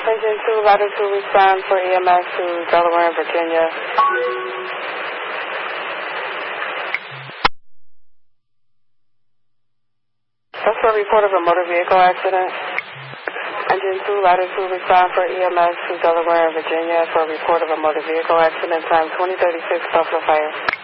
Engine 2, Ladder 2, respond for EMS to Delaware and Virginia. That's for a report of a motor vehicle accident. Engine 2, Ladder 2, respond for EMS to Delaware and Virginia for a report of a motor vehicle accident, time 2036, Buffalo Fire.